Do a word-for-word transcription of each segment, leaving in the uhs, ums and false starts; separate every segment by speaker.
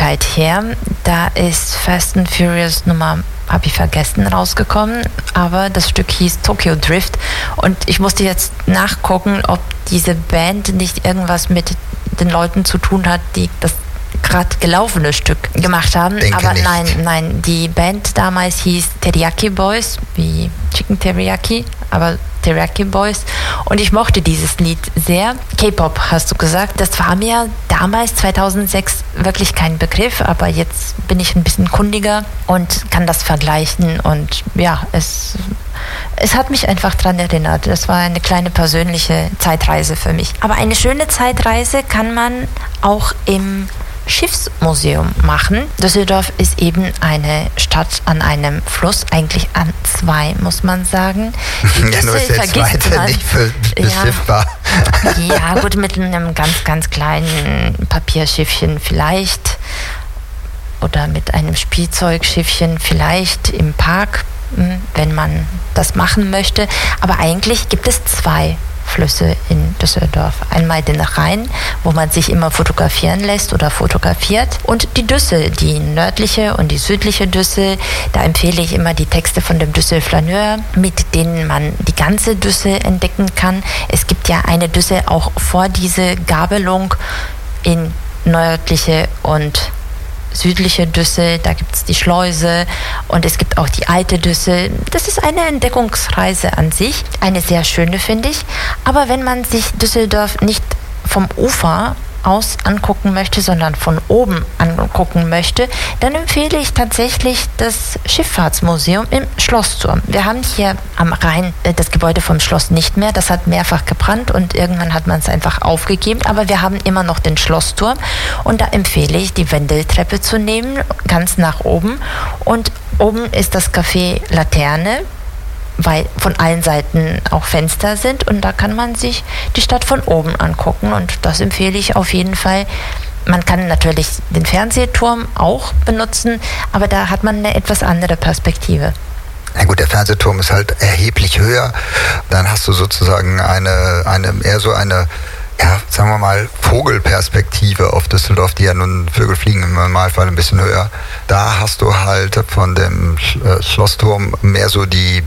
Speaker 1: Ewigkeit her. Da ist Fast and Furious Nummer, habe ich vergessen, rausgekommen, aber das Stück hieß Tokyo Drift und ich musste jetzt nachgucken, ob diese Band nicht irgendwas mit den Leuten zu tun hat, die das gerade gelaufene Stück gemacht haben.
Speaker 2: Denke
Speaker 1: aber
Speaker 2: nicht.
Speaker 1: nein, nein, die Band damals hieß Teriyaki Boys, wie Chicken Teriyaki, aber Teriyaki Boys. Und ich mochte dieses Lied sehr. K-Pop, hast du gesagt. Das war mir damals, zweitausendsechs, wirklich kein Begriff, aber jetzt bin ich ein bisschen kundiger und kann das vergleichen. Und ja, es, es hat mich einfach daran erinnert. Das war eine kleine persönliche Zeitreise für mich. Aber eine schöne Zeitreise kann man auch im Schiffsmuseum machen. Düsseldorf ist eben eine Stadt an einem Fluss, eigentlich an zwei, muss man sagen. Die
Speaker 2: ja, nur ist der zweite nicht für beschiffbar.
Speaker 1: Ja, ja, gut, mit einem ganz, ganz kleinen Papierschiffchen vielleicht oder mit einem Spielzeugschiffchen vielleicht im Park, wenn man das machen möchte. Aber eigentlich gibt es zwei Flüsse in Düsseldorf. Einmal den Rhein, wo man sich immer fotografieren lässt oder fotografiert, und die Düssel, die nördliche und die südliche Düssel. Da empfehle ich immer die Texte von dem Düssel-Flaneur, mit denen man die ganze Düssel entdecken kann. Es gibt ja eine Düssel auch vor diese Gabelung in nördliche und südliche Düssel, da gibt es die Schleuse und es gibt auch die alte Düssel. Das ist eine Entdeckungsreise an sich, eine sehr schöne, finde ich. Aber wenn man sich Düsseldorf nicht vom Ufer aus angucken möchte, sondern von oben angucken möchte, dann empfehle ich tatsächlich das Schifffahrtsmuseum im Schlossturm. Wir haben hier am Rhein das Gebäude vom Schloss nicht mehr, das hat mehrfach gebrannt und irgendwann hat man es einfach aufgegeben, aber wir haben immer noch den Schlossturm und da empfehle ich, die Wendeltreppe zu nehmen, ganz nach oben, und oben ist das Café Laterne, weil von allen Seiten auch Fenster sind und da kann man sich die Stadt von oben angucken und das empfehle ich auf jeden Fall. Man kann natürlich den Fernsehturm auch benutzen, aber da hat man eine etwas andere Perspektive.
Speaker 2: Na gut, der Fernsehturm ist halt erheblich höher. Dann hast du sozusagen eine, eine eher so eine, ja, sagen wir mal, Vogelperspektive auf Düsseldorf, die ja nun, Vögel fliegen im Normalfall ein bisschen höher. Da hast du halt von dem Schlossturm mehr so die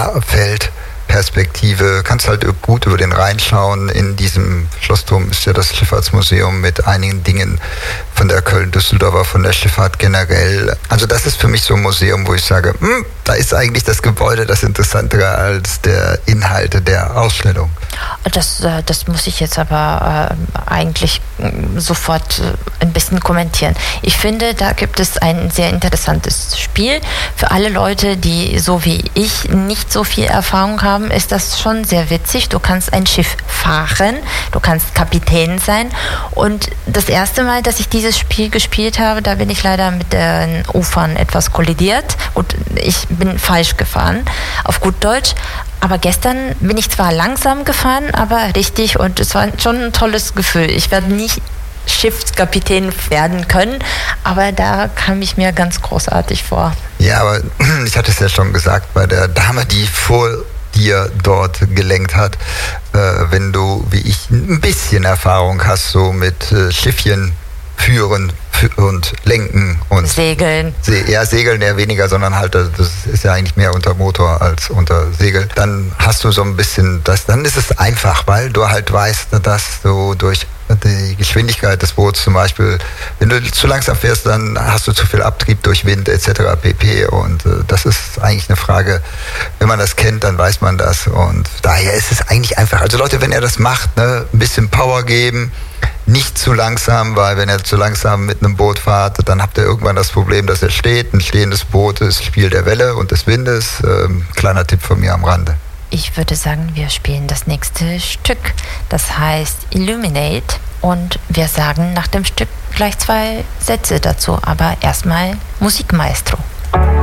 Speaker 2: Nahfeldperspektive, kannst halt gut über den Rhein schauen. In diesem Schlossturm ist ja das Schifffahrtsmuseum mit einigen Dingen von der Köln-Düsseldorfer, von der Schifffahrt generell. Also das ist für mich so ein Museum, wo ich sage, hm, da ist eigentlich das Gebäude das Interessantere als der Inhalt der Ausstellung.
Speaker 1: Das, das muss ich jetzt aber äh, eigentlich sofort äh, ein bisschen kommentieren. Ich finde, da gibt es ein sehr interessantes Spiel. Für alle Leute, die so wie ich nicht so viel Erfahrung haben, ist das schon sehr witzig. Du kannst ein Schiff fahren, du kannst Kapitän sein. Und das erste Mal, dass ich dieses Spiel gespielt habe, da bin ich leider mit den Ufern etwas kollidiert. Und ich bin falsch gefahren, auf gut Deutsch. Aber gestern bin ich zwar langsam gefahren, aber richtig, und es war schon ein tolles Gefühl. Ich werde nicht Schiffskapitän werden können, aber da kam ich mir ganz großartig vor.
Speaker 2: Ja, aber ich hatte es ja schon gesagt, bei der Dame, die vor dir dort gelenkt hat, äh, wenn du, wie ich, ein bisschen Erfahrung hast, so mit äh, Schiffchen führen und lenken und
Speaker 1: Segeln.
Speaker 2: Se- ja, Segeln eher weniger, sondern halt, das ist ja eigentlich mehr unter Motor als unter Segel. Dann hast du so ein bisschen, das, dann ist es einfach, weil du halt weißt, dass du durch die Geschwindigkeit des Boots zum Beispiel, wenn du zu langsam fährst, dann hast du zu viel Abtrieb durch Wind et cetera pp. Und äh, das ist eigentlich eine Frage, wenn man das kennt, dann weiß man das. Und daher ist es eigentlich einfach. Also Leute, wenn ihr das macht, ne, ein bisschen Power geben, nicht zu langsam, weil wenn ihr zu langsam mit einem Boot fahrt, dann habt ihr irgendwann das Problem, dass er steht. Ein stehendes Boot ist Spiel der Welle und des Windes. Ähm, kleiner Tipp von mir am Rande.
Speaker 1: Ich würde sagen, wir spielen das nächste Stück. Das heißt Illuminate. Und wir sagen nach dem Stück gleich zwei Sätze dazu. Aber erstmal Musikmaestro.